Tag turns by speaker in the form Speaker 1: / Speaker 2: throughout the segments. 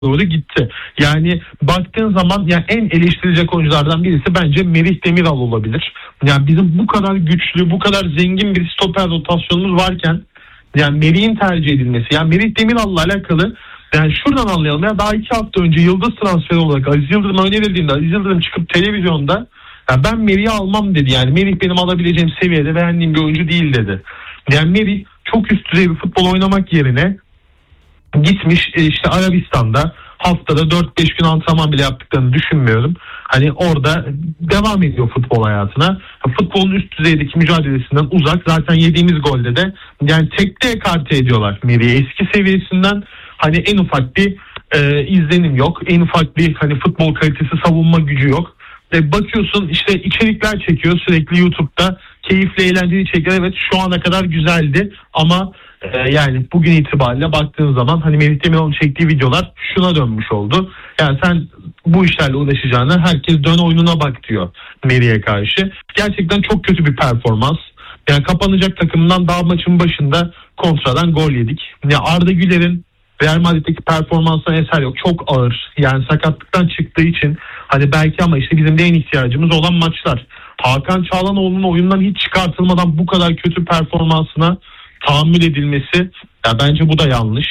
Speaker 1: doğru gitti. Yani baktığın zaman yani en eleştirilecek oyunculardan birisi bence Merih Demiral olabilir. Yani bizim bu kadar güçlü, bu kadar zengin bir stoper rotasyonumuz varken yani Merih'in tercih edilmesi. Yani Merih Demiral'la alakalı yani şuradan anlayalım ya, daha 2 hafta önce yıldız transferi olarak Aziz Yıldırım önerildiğinde Aziz Yıldırım çıkıp televizyonda ya ben Merih'i almam dedi. Yani Merih benim alabileceğim seviyede beğendiğim bir oyuncu değil dedi. Yani Merih çok üst düzey bir futbol oynamak yerine gitmiş işte Arabistan'da haftada 4-5 gün antrenman bile yaptıklarını düşünmüyorum. Hani orada devam ediyor futbol hayatına. Futbolun üst düzeydeki mücadelesinden uzak. Zaten yediğimiz golde de yani tekte ekarte ediyorlar Merih'i. Eski seviyesinden hani en ufak bir izlenim yok. En ufak bir hani futbol kalitesi, savunma gücü yok. Bakıyorsun işte içerikler çekiyor sürekli YouTube'da. Keyifli, eğlenceli içerikler, evet şu ana kadar güzeldi ama yani bugün itibariyle baktığın zaman hani Merih Demiral'ın çektiği videolar şuna dönmüş oldu. Yani sen bu işlerle uğraşacağına herkes dön oyununa bak diyor Merih'e karşı. Gerçekten çok kötü bir performans. Yani kapanacak takımdan daha maçın başında kontradan gol yedik. Ya Arda Güler'in Real Madrid'deki performansına eser yok. Çok ağır. Yani sakatlıktan çıktığı için hani belki ama işte bizim de en ihtiyacımız olan maçlar. Hakan Çalhanoğlu'nun oyundan hiç çıkartılmadan bu kadar kötü performansına tahammül edilmesi ya bence bu da yanlış.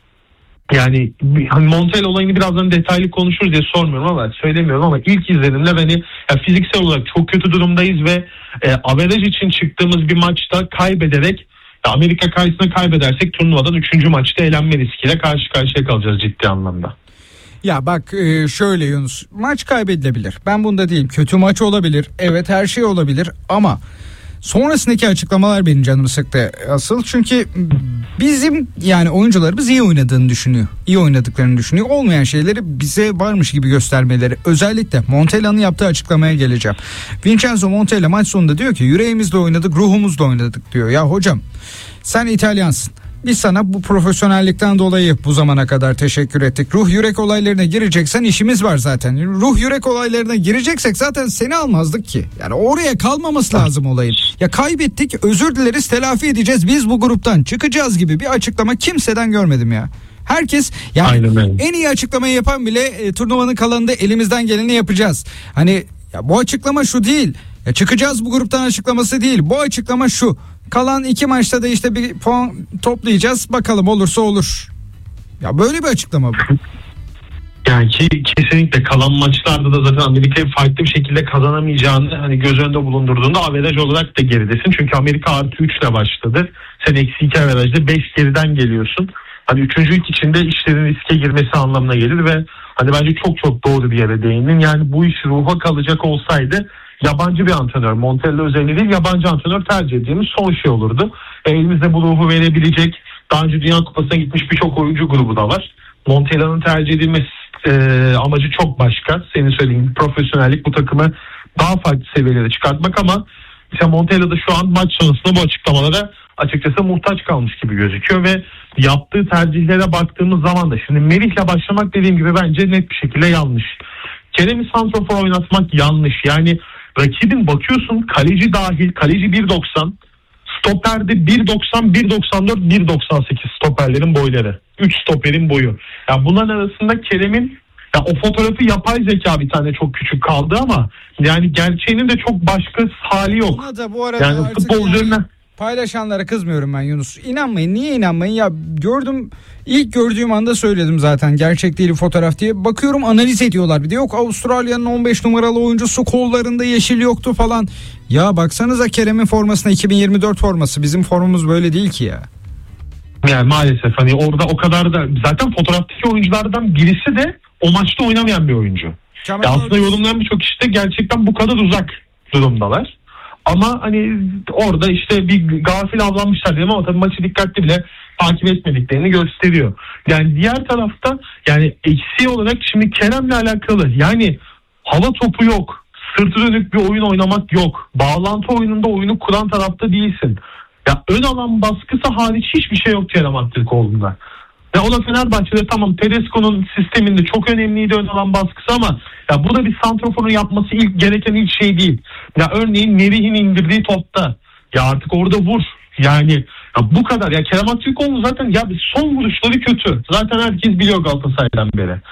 Speaker 1: Yani hani Montiel olayını birazdan detaylı konuşuruz diye sormuyorum ama söylemiyorum ama ilk izlenimle beni ya fiziksel olarak çok kötü durumdayız ve averaj için çıktığımız bir maçta kaybederek Amerika karşısında kaybedersek turnuvadan 3. maçta elenme riskiyle karşı karşıya kalacağız ciddi anlamda.
Speaker 2: Ya bak şöyle Yunus, maç kaybedilebilir. Ben bunda değilim. Kötü maç olabilir. Evet, her şey olabilir ama sonrasındaki açıklamalar benim canımı sıktı asıl. Çünkü bizim yani oyuncularımız iyi oynadığını düşünüyor. İyi oynadıklarını düşünüyor. Olmayan şeyleri bize varmış gibi göstermeleri. Özellikle Montella'nın yaptığı açıklamaya geleceğim. Vincenzo Montella maç sonunda diyor ki yüreğimizle oynadık, ruhumuzla oynadık diyor. Ya hocam sen İtalyansın. Biz sana bu profesyonellikten dolayı bu zamana kadar teşekkür ettik. Ruh yürek olaylarına gireceksen işimiz var zaten. Ruh yürek olaylarına gireceksek zaten seni almazdık ki. Yani oraya kalmaması lazım olayın. Ya kaybettik, özür dileriz, telafi edeceğiz. Biz bu gruptan çıkacağız gibi bir açıklama kimseden görmedim ya. Herkes yani en iyi açıklamayı yapan bile turnuvanın kalanında elimizden geleni yapacağız. Hani ya bu açıklama şu değil. Ya çıkacağız bu gruptan açıklaması değil. Bu açıklama şu. Kalan 2 maçta da işte bir puan toplayacağız. Bakalım olursa olur. Ya böyle bir açıklama bu.
Speaker 1: Yani kesinlikle kalan maçlarda da zaten Amerika'yı farklı bir şekilde kazanamayacağını hani göz önünde bulundurduğunda averaj olarak da geridesin. Çünkü Amerika +3 ile başladı. Sen -2 averajda 5 geriden geliyorsun. Hani üçüncülük içinde işlerin riske girmesi anlamına gelir ve hani bence çok doğru bir yere değindin. Yani bu iş ruha kalacak olsaydı yabancı bir antrenör, Montella özelliği değil yabancı antrenör tercih ettiğimiz son şey olurdu. Elimizde bu ruhu verebilecek daha önce Dünya Kupası'na gitmiş birçok oyuncu grubu da var. Montella'nın tercih edilmesi amacı çok başka. Senin söylediğin gibi profesyonellik, bu takımı daha farklı seviyelere çıkartmak ama işte Montella da şu an maç sonrasında bu açıklamalara açıkçası muhtaç kalmış gibi gözüküyor ve yaptığı tercihlere baktığımız zaman da şimdi Merih'le başlamak dediğim gibi bence net bir şekilde yanlış. Kerem'i santrafor oynatmak yanlış. Yani rakibin bakıyorsun kaleci dahil, kaleci 1.90, stoperde 1.90, 1.94, 1.98 stoperlerin boyları. 3 stoperin boyu. Yani bunların arasında Kerem'in ya o fotoğrafı yapay zeka bir tane çok küçük kaldı ama yani gerçeğinin de çok başka hali yok.
Speaker 2: Buna da bu arada
Speaker 1: yani futbol üzerinden
Speaker 2: paylaşanlara kızmıyorum ben Yunus. İnanmayın. Niye inanmayın? Ya gördüm, ilk gördüğüm anda söyledim zaten gerçek değil fotoğraf diye. Bakıyorum analiz ediyorlar. Bir de yok Avustralya'nın 15 numaralı oyuncusu kollarında yeşil yoktu falan. Ya baksanıza Kerem'in formasına, 2024 forması. Bizim formamız böyle değil ki ya.
Speaker 1: Yani maalesef hani orada o kadar da zaten fotoğraftaki oyunculardan birisi de o maçta oynamayan bir oyuncu. Ya aslında yorumlayan birçok işte gerçekten bu kadar uzak durumdalar. Ama hani orada işte bir gafil avlanmışlar diyelim ama tabii maçı dikkatli bile takip etmediklerini gösteriyor. Yani diğer tarafta yani eksiği olarak şimdi Kerem'le alakalı yani hava topu yok. Sırtı dönük bir oyun oynamak yok. Bağlantı oyununda oyunu kuran tarafta değilsin. Ya ön alan baskısı hariç hiçbir şey yok Kerem Aktürkoğlu'nda. Ya o da Fenerbahçe'de tamam Tedesco'nun sisteminde çok önemliydi ön alan baskısı ama ya bu da bir santraforun yapması gereken ilk şey değil. Ya örneğin Merih'in indirdiği topta ya artık orada vur. Yani Ya bu kadar ya, Kerem Aktürkoğlu zaten ya son vuruşları kötü. Zaten herkes biliyor Galatasaray'dan beri.